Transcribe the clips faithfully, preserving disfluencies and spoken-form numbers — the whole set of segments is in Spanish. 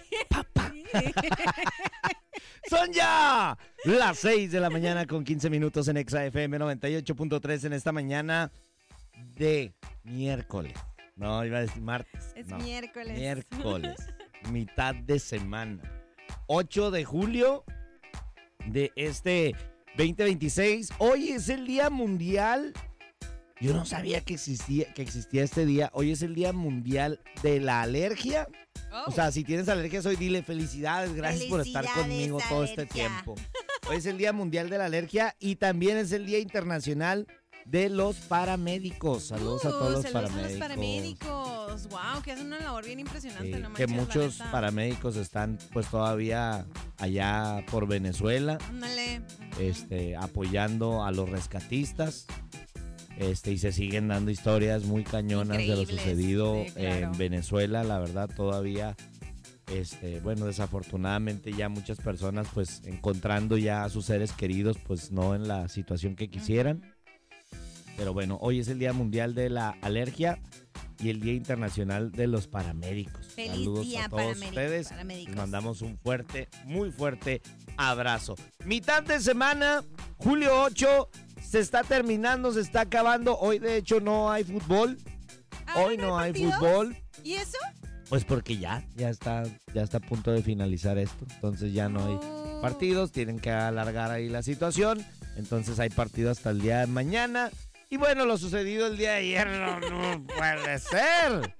papá. Son ya las seis de la mañana con quince minutos en Exa F M noventa y ocho punto tres en esta mañana de miércoles. No, iba a decir martes. Es no, miércoles. Miércoles, mitad de semana. ocho de julio de este veinte veintiséis. Hoy es el Día Mundial. Yo no sabía que existía, que existía este día. Hoy es el Día Mundial de la Alergia. Oh. O sea, si tienes alergias hoy, dile felicidades, gracias por estar conmigo todo alergia. este tiempo. Hoy es el Día Mundial de la Alergia y también es el Día Internacional de los Paramédicos. Saludos uh, a todos los saludos paramédicos. a los paramédicos. Wow, que hacen una labor bien impresionante. Sí, no que manches, muchos la neta. paramédicos están pues todavía allá por Venezuela, Ándale. este, apoyando a los rescatistas. Este, y se siguen dando historias muy cañonas de lo Increíbles, sucedido sí, claro. en Venezuela, la verdad todavía, este, bueno, desafortunadamente ya muchas personas pues encontrando ya a sus seres queridos pues no en la situación que quisieran, pero bueno, hoy es el Día Mundial de la Alergia y el Día Internacional de los Paramédicos. Feliz Saludos día, a todos paramédicos, ustedes, paramédicos. les mandamos un fuerte, muy fuerte abrazo. Mitad de semana, julio ocho. Se está terminando, se está acabando. Hoy, de hecho, no hay fútbol. Ah, Hoy no hay partidos? fútbol. ¿Y eso? Pues porque ya, ya está, ya está a punto de finalizar esto. Entonces ya no hay Oh. partidos. Tienen que alargar ahí la situación. Entonces hay partido hasta el día de mañana. Y bueno, lo sucedido el día de ayer no, no puede ser.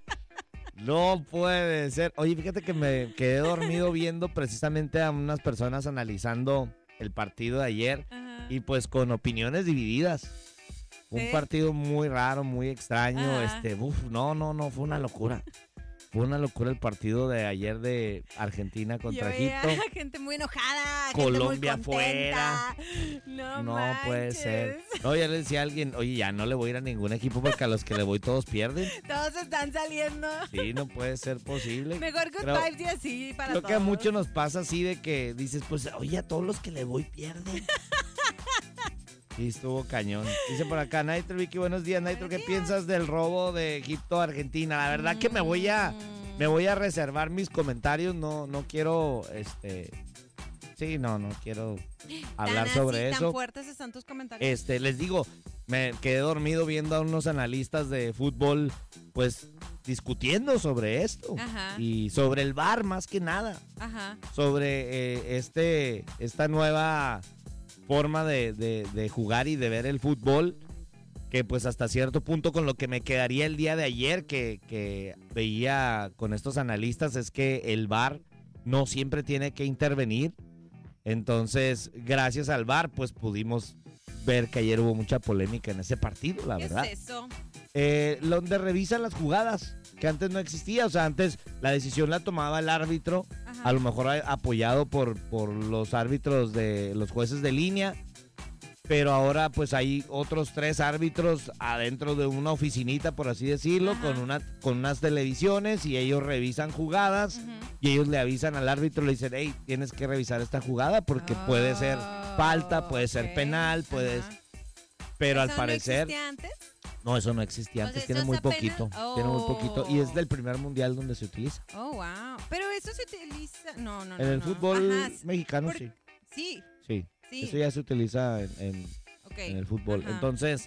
No puede ser. Oye, fíjate que me quedé dormido viendo precisamente a unas personas analizando el partido de ayer. Ajá. Y pues con opiniones divididas. Un ¿Sí? partido muy raro, muy extraño. Ajá. Este, uf, no, no, no, fue una locura. Fue una locura el partido de ayer de Argentina contra Yo veía Egipto. gente muy enojada, Colombia gente muy contenta. fuera. No, No manches. puede ser. No, ya le decía a alguien, oye, ya no le voy a ir a ningún equipo porque a los que le voy todos pierden. Todos están saliendo. Sí, no puede ser posible. Mejor good Creo- vibes y así para Creo todos. que a muchos nos pasa así de que dices, pues, oye, a todos los que le voy pierden. Sí, estuvo cañón. Dice por acá, Nitro, Vicky, buenos días. Nitro, ¿qué Buenos días. piensas del robo de Egipto a Argentina? La verdad que me voy a, me voy a reservar mis comentarios. No, no quiero, este, sí, no, no quiero hablar Tan sobre así, eso. Tan fuertes están tus comentarios. Este, les digo, me quedé dormido viendo a unos analistas de fútbol, pues, discutiendo sobre esto. Ajá. Y sobre el V A R más que nada. Ajá. Sobre eh, este, esta nueva forma de, de, de jugar y de ver el fútbol, que pues hasta cierto punto con lo que me quedaría el día de ayer que, que veía con estos analistas es que el V A R no siempre tiene que intervenir. Entonces, gracias al V A R, pues pudimos ver que ayer hubo mucha polémica en ese partido, la ¿Qué verdad. es eso? Eh, donde revisan las jugadas, que antes no existía. O sea, antes la decisión la tomaba el árbitro, Ajá. a lo mejor a- apoyado por, por los árbitros de los jueces de línea, pero ahora pues hay otros tres árbitros adentro de una oficinita, por así decirlo, Ajá. con, una, con unas televisiones y ellos revisan jugadas. Ujú. Y ellos le avisan al árbitro, le dicen, hey, tienes que revisar esta jugada porque puede ser falta, puede ser ok. penal, puedes... Ajá. Pero al ¿Eso parecer... no existía antes? No, eso no existía O antes, sea, tiene ¿esto muy es apenas? poquito, tiene muy poquito. Y es Oh. del primer mundial donde se utiliza. Oh, wow. Pero eso se utiliza... No, no, no. En el no. fútbol Ajá, mexicano por- sí, Sí, sí, sí. eso ya se utiliza en, en- Ok. en el fútbol. Ajá. Entonces,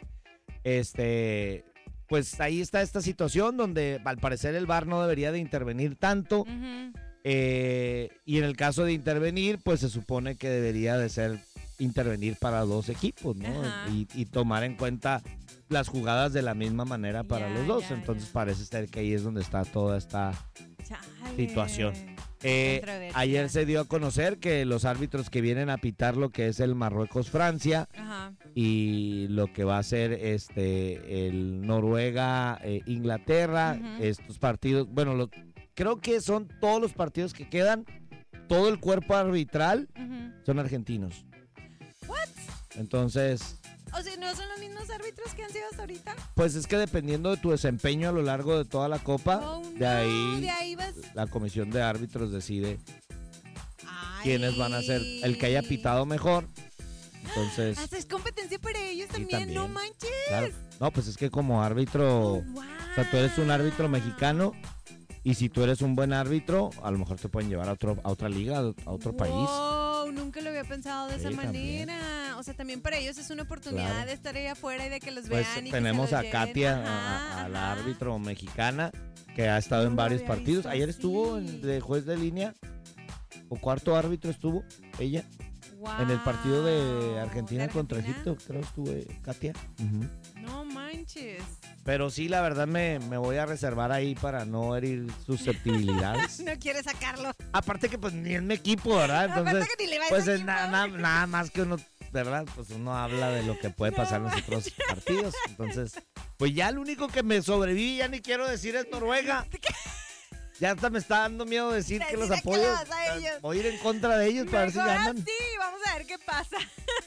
este, pues ahí está esta situación donde al parecer el V A R no debería de intervenir tanto. Ujú. eh, y en el caso de intervenir, pues se supone que debería de ser intervenir para dos equipos, ¿no? Ajá. Y, y tomar en cuenta las jugadas de la misma manera para Ya, los dos. ya, Entonces ya. parece ser que ahí es donde está toda esta Chale. situación. Eh, Controversia. ayer se dio a conocer que los árbitros que vienen a pitar lo que es el Marruecos-Francia Ajá. y lo que va a ser este el Noruega-Inglaterra, Ujú. estos partidos, bueno, lo- creo que son todos los partidos que quedan, todo el cuerpo arbitral Ujú. son argentinos. What? Entonces, O sea, ¿no son los mismos árbitros que han sido hasta ahorita? pues es que dependiendo de tu desempeño a lo largo de toda la copa, Oh, de no, ahí de ahí vas... la comisión de árbitros decide Ay. quiénes van a ser el que haya pitado mejor. Entonces, Hasta es competencia para ellos Sí, también, no también. manches. claro. No, pues es que como árbitro, Oh, o sea, tú eres un árbitro wow. mexicano Y si tú eres un buen árbitro, a lo mejor te pueden llevar a, otro, a otra liga, a otro wow, país. Nunca lo había pensado de Sí, esa también. manera. O sea, también para ellos es una oportunidad Claro. de estar ahí afuera y de que los Pues vean. Y tenemos que se a los lleven. Katia, Ajá, a, a la ajá. árbitro mexicana, que ha estado No en lo varios había partidos. visto Ayer así. estuvo en- de juez de línea, o cuarto árbitro estuvo ella, en el partido de Wow, Argentina ¿de contra Argentina? Egipto, creo estuvo Katia. Ujú. No manches. Pero sí, la verdad me, me voy a reservar ahí para no herir susceptibilidades. No quiere sacarlo. Aparte que pues ni es mi equipo, ¿verdad? Entonces, Aparte que ni le va a pues ese es na- equipo. na- nada más que uno, ¿verdad? Pues uno habla de lo que puede No pasar en los otros partidos. Entonces, pues ya el único que me sobrevive, ya ni quiero decir, es Noruega. Ya hasta me está dando miedo decir que los Decirle que apoyo. le vas a ellos. Voy a ir en contra de ellos para ver si Mejor ganan. así, vamos a ver qué pasa.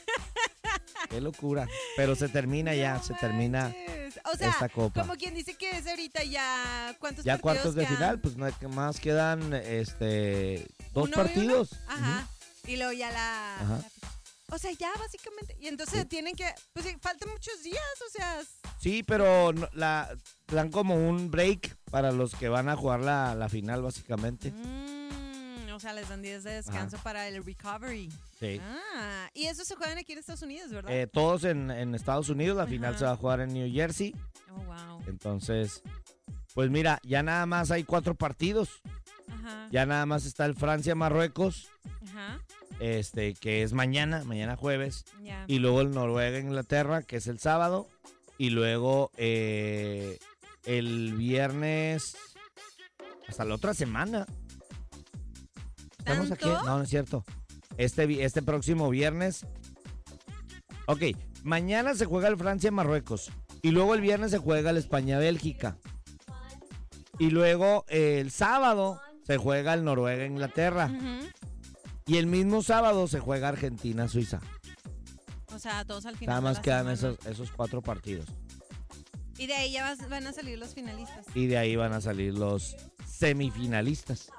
Qué locura. Pero se termina ya, No se termina manches. O sea, esta copa. como quien dice que es ahorita ya. ¿Cuántos Ya partidos cuartos de quedan? final, pues no hay que más quedan este dos ¿Uno y uno? partidos. Ajá. Y luego ya la, Ajá. la- O sea, ya básicamente. Y entonces Sí. tienen que. Pues sí, faltan muchos días, o sea. s- Sí, pero no- la dan como un break para los que van a jugar la, la final, básicamente. mm, o sea, les dan días de descanso para el recovery. Sí. Ah, y eso se juegan aquí en Estados Unidos, ¿verdad? Eh, todos en, en Estados Unidos, la final Ajá. se va a jugar en New Jersey. oh, wow. Entonces, pues mira, ya nada más hay cuatro partidos. Ajá. Ya nada más está el Francia-Marruecos, Ajá. este, que es mañana, mañana jueves. Ya. Y luego el Noruega-Inglaterra, que es el sábado. Y luego eh, el viernes, hasta la otra semana. ¿Estamos aquí? ¿Tanto? No, no es cierto. Este, vi- este próximo viernes. Ok, mañana se juega el Francia-Marruecos. Y luego el viernes se juega el España-Bélgica. Y luego eh, el sábado se juega el Noruega-Inglaterra. Ujú. Y el mismo sábado se juega Argentina-Suiza. O sea, todos al final. Nada de más la quedan semana. esos, esos cuatro partidos. Y de ahí ya vas- van a salir los finalistas. Y de ahí van a salir los semifinalistas.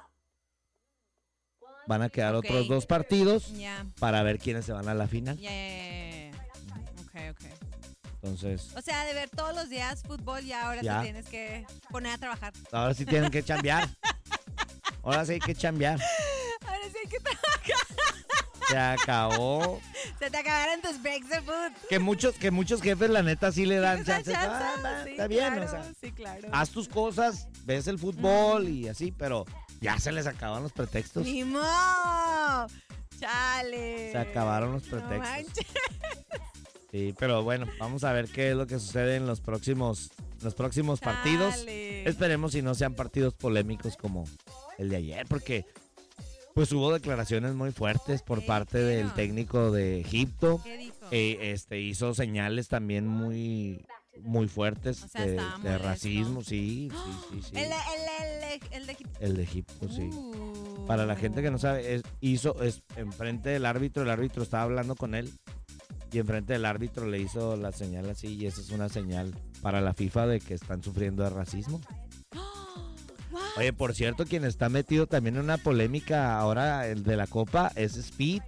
Van a quedar Ok. otros dos partidos Ya. para ver quiénes se van a la final. Ya, ya, ya, ya. Ok, ok. Entonces, O sea, de ver todos los días fútbol, ya ahora Ya. te tienes que poner a trabajar. ahora sí tienen que chambear. Ahora sí hay que chambear. Ahora sí hay que tra- Se acabó. Se te acabaron tus breaks de food. Que muchos, que muchos jefes, la neta, sí le dan ¿Tienes chance. la chance? Ah, va, Sí, está bien, claro, o sea, sí, claro. haz tus cosas, ves el fútbol y así, pero ya se les acaban los pretextos. ¡Ni modo! ¡Chale! Se acabaron los No pretextos. manches. Sí, pero bueno, vamos a ver qué es lo que sucede en los próximos, los próximos partidos. Chale. Esperemos si no sean partidos polémicos como el de ayer, porque pues hubo declaraciones muy fuertes por ¿Qué parte del dijeron? técnico de Egipto. ¿Qué dijo? Eh, este hizo señales también muy muy fuertes O sea, de, estaba de molesto. racismo, sí, sí, sí, sí. El, el, el, el de Egipto. El de Egipto, sí. Uh. Para la gente que no sabe, es, hizo es enfrente del árbitro, el árbitro estaba hablando con él y enfrente del árbitro le hizo la señal así y esa es una señal para la FIFA de que están sufriendo de racismo. What? Oye, por cierto, quien está metido también en una polémica ahora, el de la Copa, es Speed.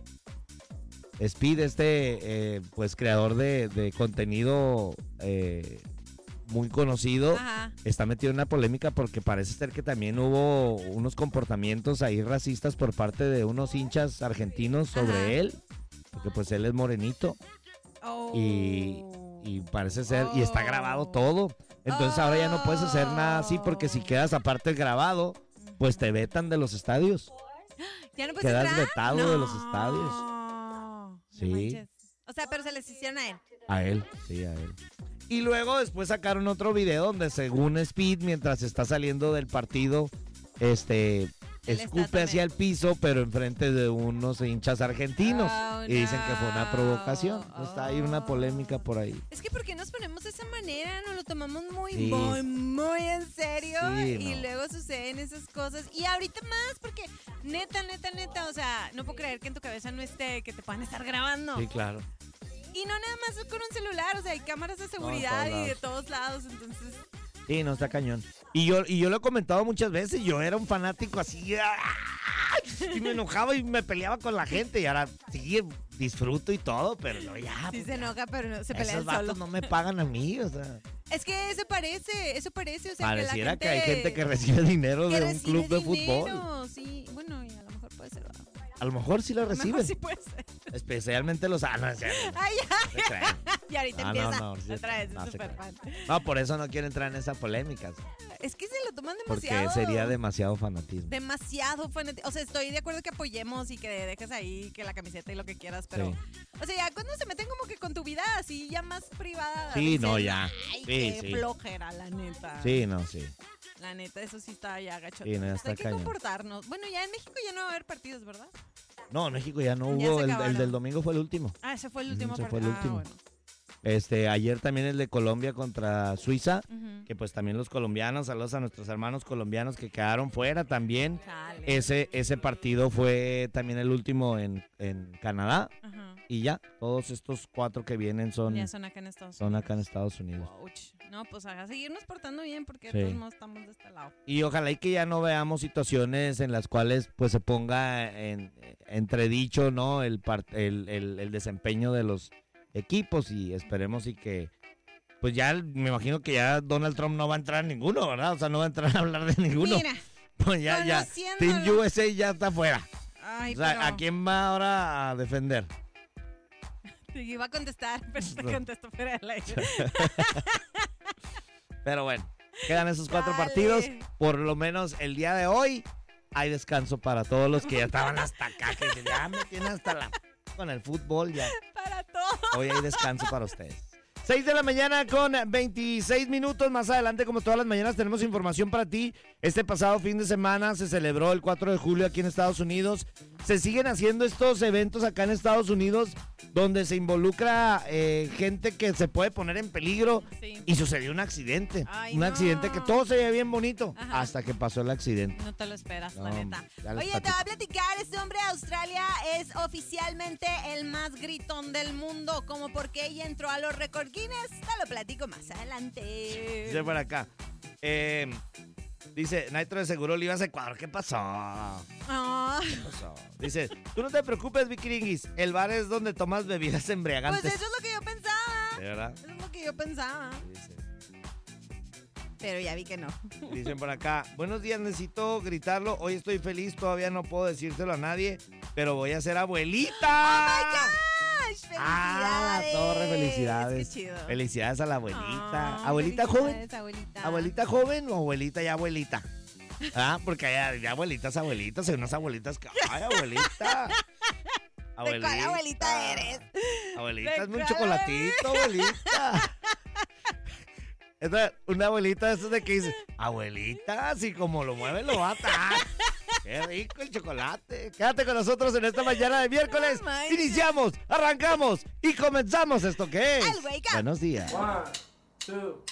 Speed, este, eh, pues, creador de, de contenido eh, muy conocido, Ajá. está metido en una polémica porque parece ser que también hubo unos comportamientos ahí racistas por parte de unos hinchas argentinos sobre Ajá. él, porque pues él es morenito Oh. y, y parece ser, y está grabado Oh. todo. Entonces ahora ya no puedes hacer nada así porque si quedas aparte el grabado, pues te vetan de los estadios. ¿Ya no puedes quedas entrar? vetado de los No. estadios. No Sí. manches. O sea, pero se les hicieron a él. A él, sí, a él. Y luego después sacaron otro video donde según Speed, mientras está saliendo del partido, este, Él escupe está hacia el piso, pero enfrente de unos hinchas argentinos. Oh, y dicen que fue una no. provocación. Está ahí una Oh. polémica por ahí. Es que ¿por qué nos ponemos de esa manera? Nos lo tomamos muy, Sí. muy, muy en serio. Sí, y no. luego suceden esas cosas. Y ahorita más, porque neta, neta, neta, o sea, no puedo creer que en tu cabeza no esté, que te puedan estar grabando. Sí, claro. Y no nada más con un celular, o sea, hay cámaras de seguridad todos y de lados. todos lados, entonces... Sí, no, está cañón. Y yo, y yo lo he comentado muchas veces, yo era un fanático así, ¡ah! Y me enojaba y me peleaba con la gente. Y ahora sí, disfruto y todo, pero no, ya. Sí pues, se ya. enoja, pero no, se pelea Esos él vatos solo. no me pagan a mí, o sea. Es que eso parece, eso parece. O sea, Pareciera que, que, la gente hay gente que recibe dinero que de un recibe club de dinero, fútbol. Sí, bueno, y a lo mejor puede ser. ¿verdad? A lo mejor sí lo A lo mejor reciben. sí puede ser. Especialmente los... Ah, no, es cierto. Ay, No se crean. Y ahorita No, no, empieza no, sí, otra vez, no es se súper crean. fan. No, por eso no quiero entrar en esa polémica. Es que se lo toman Porque demasiado. sería demasiado fanatismo. Demasiado fanático. O sea, estoy de acuerdo que apoyemos y que dejes ahí que la camiseta y lo que quieras, pero. Sí. O sea, ya cuando se meten como que con tu vida así ya más privada. Sí, dices, no, ya. Ay, Sí, qué sí. flojera, la neta. Sí, no, sí. La neta, eso sí está ya gacho. Sí, no, Pues está hay que cañón. comportarnos. Bueno, ya en México ya no va a haber partidos, ¿verdad? No, en México ya no Ya hubo. se El, el acabaron. del domingo fue el último. Ah, ese fue el Ujú, último ese partido. fue el Ah, último. bueno. Este, ayer también el de Colombia contra Suiza. Ujú. Que pues también los colombianos, saludos a nuestros hermanos colombianos que quedaron fuera también. Chale. Ese, ese partido fue también el último en, en Canadá. Ajá. Y ya, todos estos cuatro que vienen son, Ya son acá en Estados son Unidos. acá en Estados Unidos. Ouch. No, pues a seguirnos portando bien porque Sí. todos modos estamos de este lado. Y ojalá y que ya no veamos situaciones en las cuales pues se ponga en entredicho, ¿no? El, par- el, el, el desempeño de los equipos y esperemos y que pues ya me imagino que ya Donald Trump no va a entrar a ninguno, ¿verdad? O sea, no va a entrar a hablar de ninguno. Mira, Pues ya, ya. conociéndolo. Team U S A ya está fuera. Ay, O sea, pero ¿a quién va ahora a defender? te iba a contestar, pero te contesto fuera del aire. Pero bueno, quedan esos cuatro Dale. partidos. Por lo menos el día de hoy hay descanso para todos los que ya estaban hasta acá, que dicen, ya me tienen hasta la... Con el fútbol ya. Para todo. Hoy hay descanso para ustedes. seis de la mañana con veintiséis minutos. Más adelante, como todas las mañanas, tenemos información para ti. Este pasado fin de semana se celebró el cuatro de julio aquí en Estados Unidos. Se siguen haciendo estos eventos acá en Estados Unidos donde se involucra eh, gente que se puede poner en peligro. Sí. Y sucedió un accidente. Ay, un no. accidente que todo se veía bien bonito Ajá. hasta que pasó el accidente. No te lo esperas, la No, neta. ya les Oye, te platico. voy a platicar. Este hombre de Australia es oficialmente el más gritón del mundo. Como porque ella entró a los récord Guinness. Te lo platico más adelante. Dice por acá. Eh, dice, Nitro de seguro le ibas a Ecuador. ¿Qué pasó? Ah, ¿Qué pasó? Dice, tú no te preocupes, Vikiringis. El bar es donde tomas bebidas pues embriagantes. eso es lo que yo pensaba. ¿De verdad? Eso es lo que yo pensaba. Dice. Pero ya vi que no. Dicen por acá, buenos días, necesito gritarlo. Hoy estoy feliz, todavía no puedo decírselo a nadie, pero voy a ser abuelita. ¡Ay, felicidades! Ah, torre, felicidades. Qué chido. Felicidades a la abuelita. Ay, ¿Abuelita joven? felicidades, Abuelita. ¿Abuelita joven o abuelita ya abuelita? Ah, porque hay ya abuelitas, abuelitas, hay unas abuelitas que... ¡Ay, abuelita! ¿De cuál abuelita eres? Abuelita, ¿De es un cuál? chocolatito, abuelita. Esta, una abuelita de esas de que dice, abuelita, así como lo mueve lo va a atar. Qué rico el chocolate. Quédate con nosotros en esta mañana de miércoles. No manches. Iniciamos, arrancamos y comenzamos esto que es. El Wake Up. Buenos días. One, two.